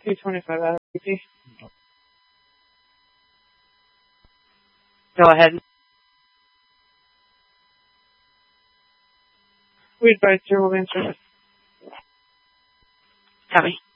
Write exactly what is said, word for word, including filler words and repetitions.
two twenty-five out of fifty. Go ahead. We advise zero will answer. Copy.